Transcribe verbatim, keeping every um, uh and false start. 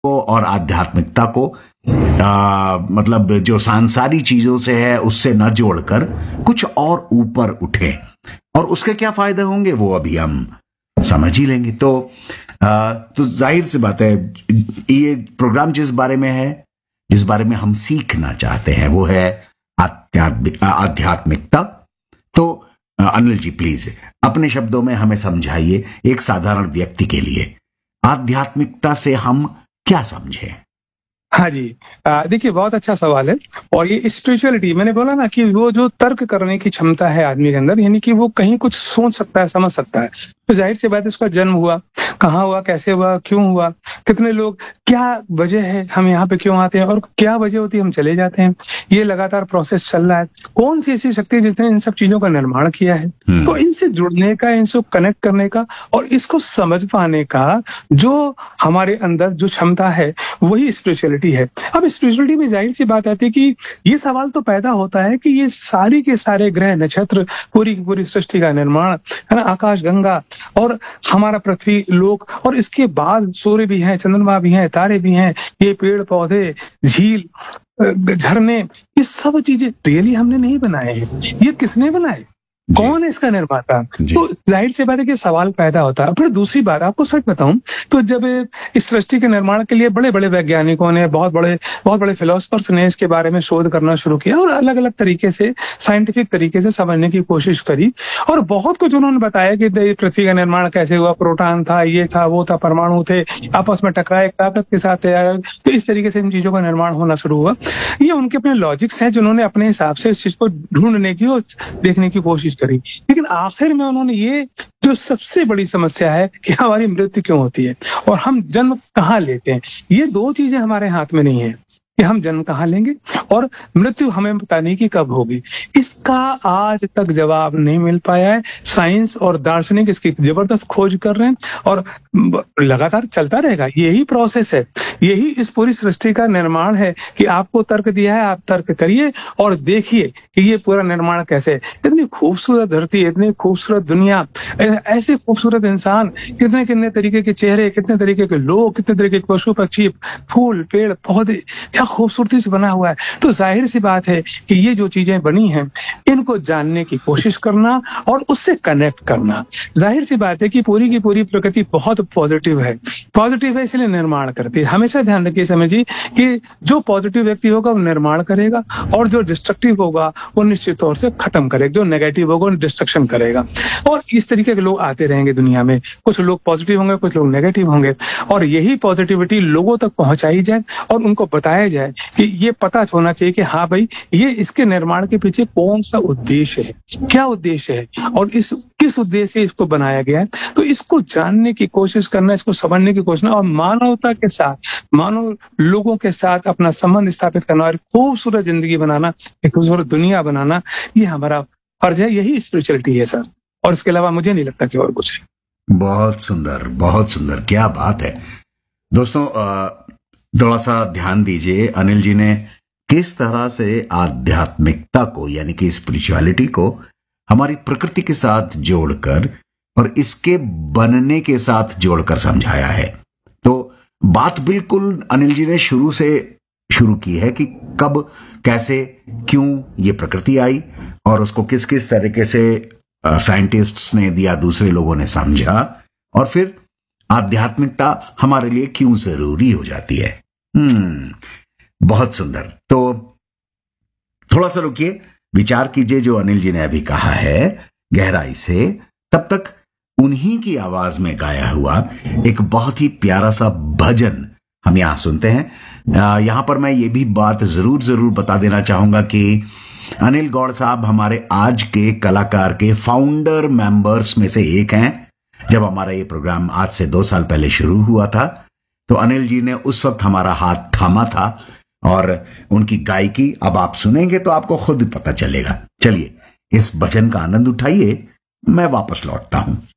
को और आध्यात्मिकता को आ, मतलब जो सांसारिक चीजों से है उससे न जोड़कर कुछ और ऊपर उठे, और उसके क्या फायदे होंगे वो अभी हम समझ ही लेंगे। तो आ, तो जाहिर सी बात है, ये प्रोग्राम जिस बारे में है, जिस बारे में हम सीखना चाहते हैं वो है आध्यात्मिक आध्यात्मिकता। तो अनिल जी प्लीज अपने शब्दों में हमें समझाइए, एक साधारण व्यक्ति के लिए आध्यात्मिकता से हम क्या समझें? हाँ जी, देखिए बहुत अच्छा सवाल है। और ये स्पिरिचुअलिटी, मैंने बोला ना कि वो जो तर्क करने की क्षमता है आदमी के अंदर, यानी कि वो कहीं कुछ सोच सकता है, समझ सकता है। तो जाहिर सी बात है उसका जन्म हुआ, कहाँ हुआ, कैसे हुआ, क्यों हुआ, कितने लोग, क्या वजह है हम यहाँ पे क्यों आते हैं, और क्या वजह होती है हम चले जाते हैं, ये लगातार प्रोसेस चल रहा है। कौन सी ऐसी शक्ति जिसने इन सब चीजों का निर्माण किया है? तो इनसे जुड़ने का, इनसे कनेक्ट करने का और इसको समझ पाने का जो हमारे अंदर जो क्षमता है वही स्पिरिचुअलिटी है। अब स्पिरिचुअलिटी में जाहिर सी बात आती है कि ये सवाल तो पैदा होता है कि ये सारी के सारे ग्रह नक्षत्र, पूरी की पूरी सृष्टि का निर्माण है ना, आकाश गंगा और हमारा पृथ्वी लोक, और इसके बाद सूर्य भी हैं, चंद्रमा भी हैं, तारे भी हैं, ये पेड़ पौधे, झील, झरने, ये सब चीजें रियली हमने नहीं बनाए हैं। ये किसने बनाए? कौन है इसका निर्माता? तो जाहिर सी बात है कि सवाल पैदा होता है। फिर दूसरी बात आपको सच बताऊं तो जब इस सृष्टि के निर्माण के लिए बड़े बड़े वैज्ञानिकों ने, बहुत बड़े बहुत बड़े फिलोसफर्स ने इसके बारे में शोध करना शुरू किया और अलग अलग तरीके से, साइंटिफिक तरीके से समझने की कोशिश करी, और बहुत कुछ उन्होंने बताया कि पृथ्वी का निर्माण कैसे हुआ, प्रोटॉन था, ये था, वो था, परमाणु थे, आपस में टकराए, ताकत के साथ तैयार। तो इस तरीके से इन चीजों का निर्माण होना शुरू हुआ। ये उनके अपने लॉजिक्स हैं जिन्होंने अपने हिसाब से इस चीज को ढूंढने की और देखने की कोशिश करी। लेकिन आखिर में उन्होंने ये जो सबसे बड़ी समस्या है कि हमारी मृत्यु क्यों होती है और हम जन्म कहाँ लेते हैं, ये दो चीजें हमारे हाथ में नहीं है कि हम जन्म कहाँ लेंगे और मृत्यु हमें पता नहीं कि कब होगी। इसका आज तक जवाब नहीं मिल पाया है। साइंस और दार्शनिक इसकी जबरदस्त खोज कर रहे हैं और लगातार चलता रहेगा। यही प्रोसेस है, यही इस पूरी सृष्टि का निर्माण है कि आपको तर्क दिया है, आप तर्क करिए और देखिए कि ये पूरा निर्माण कैसे है। इतनी खूबसूरत धरती, इतनी खूबसूरत दुनिया, ऐसे खूबसूरत इंसान, कितने कितने तरीके के चेहरे, कितने तरीके के लोग, कितने तरीके के पशु पक्षी, फूल पेड़ पौधे, क्या खूबसूरती से बना हुआ है। तो जाहिर सी बात है कि ये जो चीजें बनी हैं इनको जानने की कोशिश करना और उससे कनेक्ट करना। जाहिर सी बात है कि पूरी की पूरी प्रकृति बहुत पॉजिटिव है, पॉजिटिव है इसलिए निर्माण करती है। हमेशा ध्यान रखिए, समझिए कि जो पॉजिटिव व्यक्ति होगा वो निर्माण करेगा और जो डिस्ट्रक्टिव होगा वो निश्चित तौर से खत्म करेगा, जो नेगेटिव होगा वो डिस्ट्रक्शन करेगा। और इस तरीके के लोग आते रहेंगे दुनिया में, कुछ लोग पॉजिटिव होंगे, कुछ लोग नेगेटिव होंगे, और यही पॉजिटिविटी लोगों तक पहुंचाई जाए और उनको बताया जाए कि ये पता होना चाहिए कि हाँ भाई, ये इसके निर्माण के पीछे कौन सा उद्देश्य है, क्या उद्देश्य है और इस किस उद्देश्य से इसको बनाया गया है। तो इसको जानने की कोशिश करना, इसको समझने की कोशिश करना और मानवता के साथ, मानव लोगों के साथ अपना संबंध स्थापित करना और खूबसूरत जिंदगी बनाना, एक खूबसूरत दुनिया बनाना, ये हमारा फर्ज है। यही स्पिरिचुअलिटी है सर, और इसके अलावा मुझे नहीं लगता कि और कुछ है। बहुत सुंदर, बहुत सुंदर, क्या बात है। दोस्तों थोड़ा सा ध्यान दीजिए, अनिल जी ने किस तरह से आध्यात्मिकता को यानी कि स्पिरिचुअलिटी को हमारी प्रकृति के साथ जोड़कर और इसके बनने के साथ जोड़कर समझाया है। तो बात बिल्कुल अनिल जी ने शुरू से शुरू की है कि कब, कैसे, क्यों ये प्रकृति आई और उसको किस किस तरीके से साइंटिस्ट्स ने दिया, दूसरे लोगों ने समझा, और फिर आध्यात्मिकता हमारे लिए क्यों जरूरी हो जाती है। हम्म बहुत सुंदर। तो थोड़ा सा रुकिए, विचार कीजिए जो अनिल जी ने अभी कहा है गहराई से। तब तक उन्हीं की आवाज में गाया हुआ एक बहुत ही प्यारा सा भजन हम यहां सुनते हैं। यहां पर मैं ये भी बात जरूर जरूर बता देना चाहूंगा कि अनिल गौड़ साहब हमारे आज के कलाकार के फाउंडर मेंबर्स में से एक हैं। जब हमारा ये प्रोग्राम आज से दो साल पहले शुरू हुआ था तो अनिल जी ने उस वक्त हमारा हाथ थामा था और उनकी गायकी अब आप सुनेंगे तो आपको खुद पता चलेगा। चलिए इस भजन का आनंद उठाइए, मैं वापस लौटता हूं।